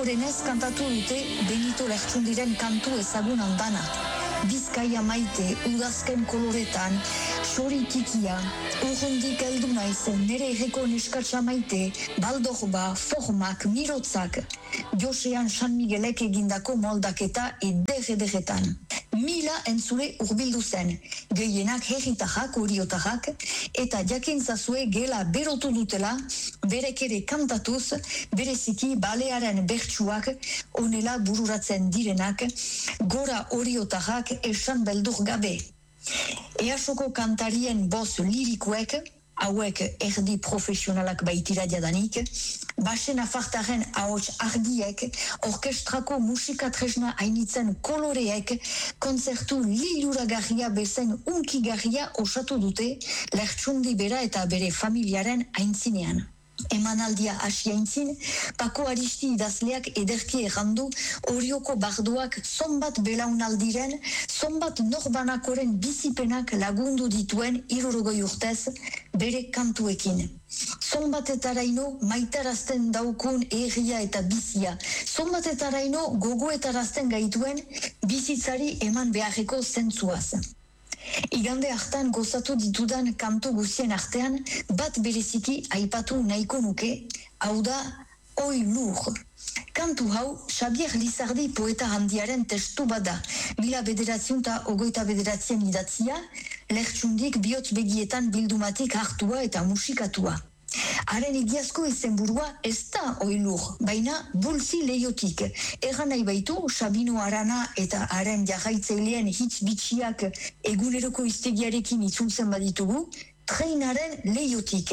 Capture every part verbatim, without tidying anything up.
Ondorenez kantatu dute Benito Lertxundiren kantu ezagun handana. Bizkaia maite, udazken koloretan, xori tikia, urrundik heldu naizen, nere erreko neskatsa maite, baldorba, formak, mirotzak, Josean San Miguelek egindako moldaketa eder-ederetan. Mila entzule urbildu zen, gehienak herritarrak, oriotarrak, eta jakintzazue gela berotu dutela, berek ere kantatuz, bereziki balearen bertsuak, onela bururatzen direnak, gora oriotarrak esan beldur gabe. Easoko kantarien boz lirikoek, hauek erdi profesionalak baitira jadanik, basen afartaren ahots argiek, orkestrako musikatresna hainitzen koloreek, kontzertu liluragarria bezen unkigarria osatu dute, Lertxundi bera eta bere familiaren aintzinean. Emanaldia hasi aintzin, Pako Aristi idazleak ederki errandu Orioko barduak zonbat belaunaldiren, zonbat norbanakoren bizipenak lagundu dituen hirurogei urtez bere kantuekin. Zonbatetaraino maitarazten daukun erria eta bizia, zonbatetaraino gogoetarazten gaituen bizitzari eman beharreko zentzuaz. Igande hartan gozatu ditudan kantu guzien artean, bat bereziki aipatu nahiko nuke, hau da, oi lur. Kantu hau, Xabier Lizardi poeta handiaren testu bada, mila bederatziun eta ogoita bederatzien idatzia, Lertxundik bihotz begietan bildumatik hartua eta musikatua. Haren egiazko izenburua ez da oilur, baina bulzi leiotik. Erran nahi baitu, Sabino Arana eta haren jarraitzaileen hitz bitxiak eguneroko iztegiarekin itzultzen baditugu, treinaren leiotik.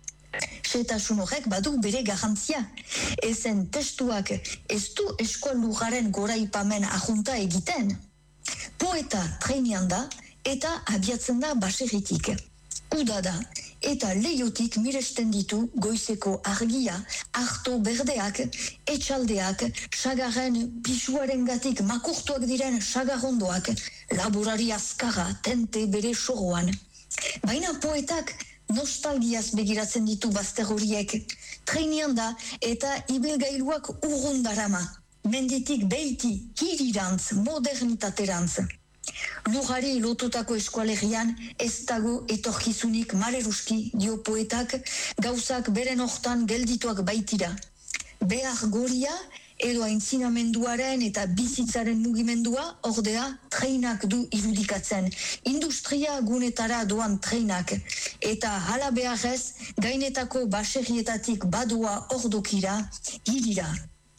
Xetasun horrek badu bere garantzia. Ezen testuak ez du eskualduraren goraipamen ajunta egiten. Poeta treinian da eta abiatzen da baserritik. Uda da, eta leiotik miresten ditu goizeko argia, arto berdeak, etxaldeak, sagarren pisuaren gatik makurtuak diren sagarrondoak, laborari azkara, tente bere soroan. Baina poetak nostalgiaz begiratzen ditu bazter horiek. Treinian da eta ibilgailuak urrundarama. Menditik beiti, hirirantz, modernitaterantz. Lujari lotutako eskualerian ez dago etorkizunik maleruski dio poetak, gauzak beren hortan geldituak baitira. Behar goria edo aintzinamenduaren eta bizitzaren mugimendua ordea treinak du irudikatzen. Industria gunetara doan treinak. Eta hala beharrez gainetako baserrietatik badua ordokira, hirira.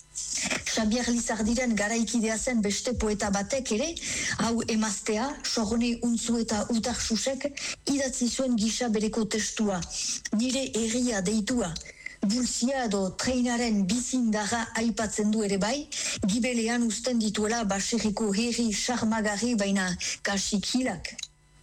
Xabier Lizardiren garaikidea zen beste poeta batek ere, hau emaztea, Sorne Untzu eta Utarxusek, idatzi zuen gisa bereko testua, nire herria deitua. Bulzia edo treinaren bizindarra aipatzen du ere bai, gibelean uzten dituela baserriko herri sarmagarri baina kasik hilak.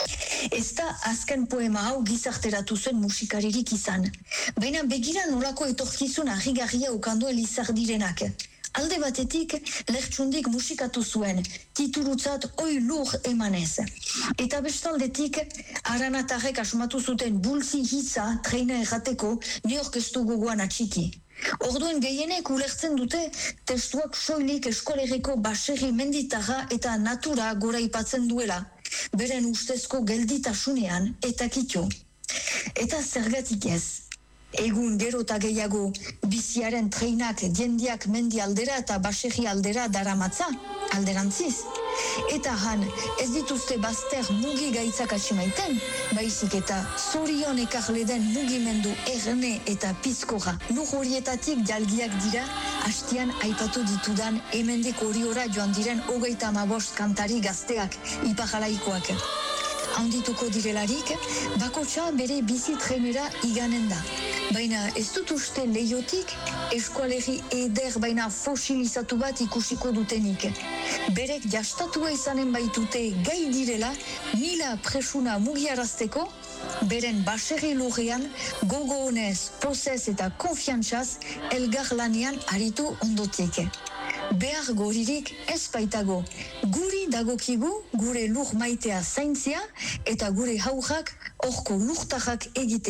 Ez da azken poema hau gizarteratu zuen musikaririk izan. Baina begira nolako etorkizun harrigarria ukanduen Lizardirenak. Alde batetik, Lertxundik musikatu zuen, titulutzat oi lur emanez. Eta bestaldetik, Aranatarrek asmatu zuten bulzi hitza treina errateko neorkestu gogoan atxiki. Orduen gehienek ulertzen dute testuak soilik eskolerreko baserri menditarra eta natura gora ipatzen duela, beren ustezko gelditasunean eta kitxo. Eta zergatik ez. Egun gero eta gehiago biziaren treinak jendiak mendi aldera eta baserri aldera daramatza, alderantziz. Eta han ez dituzte bazter mugi gaitzak atximaiten, baizik eta zorion ekarle den mugimendu erne eta pizkora. Lur horietatik jalgiak dira, hastian aipatu ditudan hemendik horiora joan diren hogeita hamabost kantari gazteak, iparalaikoak. Handituko direlarik, bakotxa bere bizi trenera iganen da. Baina ez dut uste leiotik, eskualerri eder baina fosilizatu bat ikusiko dutenik. Berek jastatua izanen baitute gai direla, mila presuna mugiarazteko, beren baserri lurrean, gogo honez, pozez eta konfiantzaz, elgar lanean aritu ondotik. Behar goririk ez baitago. Guri dagokigu gure lur maitea zaintzia eta gure haurrak orko lurtarrak egite.